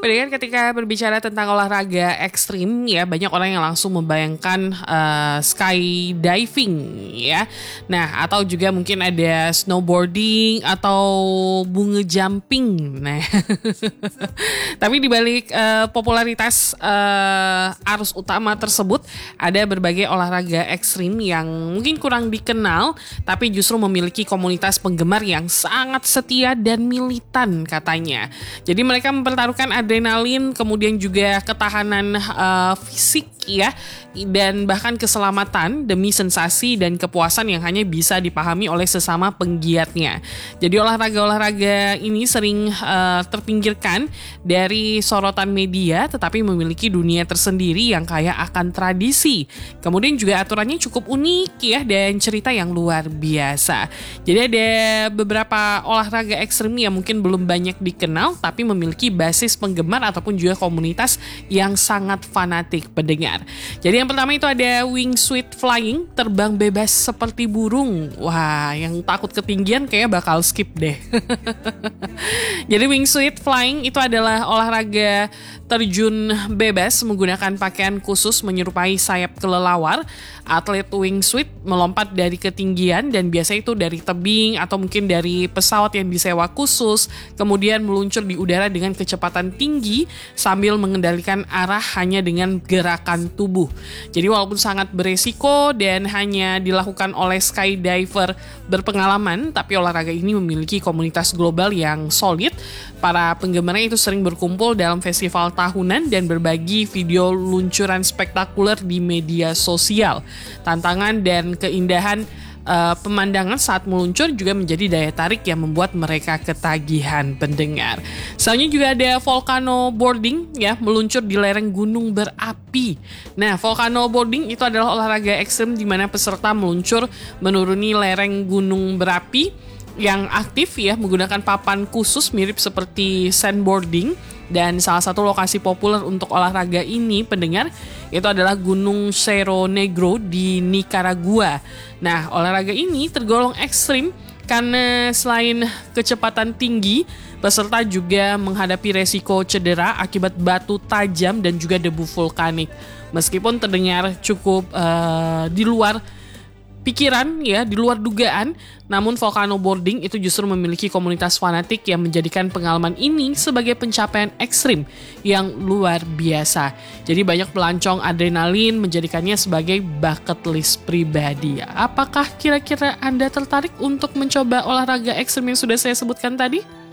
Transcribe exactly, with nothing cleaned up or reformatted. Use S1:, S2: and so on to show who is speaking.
S1: Pendengar, ketika berbicara tentang olahraga ekstrim ya, banyak orang yang langsung membayangkan uh, skydiving ya. Nah, atau juga mungkin ada snowboarding atau bunga jumping. Nah, tapi dibalik uh, popularitas uh, arus utama tersebut, ada berbagai olahraga ekstrim yang mungkin kurang dikenal, tapi justru memiliki komunitas penggemar yang sangat setia dan militan katanya. Jadi mereka mempertaruhkan adrenalin, kemudian juga ketahanan uh, fisik ya, dan bahkan keselamatan demi sensasi dan kepuasan yang hanya bisa dipahami oleh sesama penggiatnya. Jadi olahraga-olahraga ini sering uh, terpinggirkan dari sorotan media, tetapi memiliki dunia tersendiri yang kaya akan tradisi. Kemudian juga aturannya cukup unik ya, dan cerita yang luar biasa. Jadi ada beberapa olahraga ekstrim yang mungkin belum banyak dikenal, tapi memiliki basis penggemar ataupun juga komunitas yang sangat fanatik pendengar. Jadi yang pertama itu ada wingsuit flying, terbang bebas seperti burung. Wah, yang takut ketinggian kayaknya bakal skip deh. Jadi wingsuit flying itu adalah olahraga terjun bebas menggunakan pakaian khusus menyerupai sayap kelelawar. Atlet wingsuit melompat dari ketinggian dan biasanya itu dari tebing atau mungkin dari pesawat yang disewa khusus, kemudian meluncur di udara dengan kecepatan tinggi sambil mengendalikan arah hanya dengan gerakan tubuh. Jadi walaupun sangat beresiko dan hanya dilakukan oleh skydiver berpengalaman, tapi olahraga ini memiliki komunitas global yang solid. Para penggemarnya itu sering berkumpul dalam festival tahunan dan berbagi video luncuran spektakuler di media sosial. Tantangan dan keindahan uh, pemandangan saat meluncur juga menjadi daya tarik yang membuat mereka ketagihan pendengar. Selanjutnya juga ada volcano boarding ya, meluncur di lereng gunung berapi. Nah, volcano boarding itu adalah olahraga ekstrem di mana peserta meluncur menuruni lereng gunung berapi yang aktif ya, menggunakan papan khusus mirip seperti sandboarding. Dan salah satu lokasi populer untuk olahraga ini pendengar itu adalah Gunung Cerro Negro di Nicaragua. Nah, olahraga ini tergolong ekstrim karena selain kecepatan tinggi, peserta juga menghadapi resiko cedera akibat batu tajam dan juga debu vulkanik. Meskipun terdengar cukup uh, di luar pikiran ya, di luar dugaan, namun volcano boarding itu justru memiliki komunitas fanatik yang menjadikan pengalaman ini sebagai pencapaian ekstrim yang luar biasa. Jadi banyak pelancong adrenalin menjadikannya sebagai bucket list pribadi. Apakah kira-kira Anda tertarik untuk mencoba olahraga ekstrim yang sudah saya sebutkan tadi?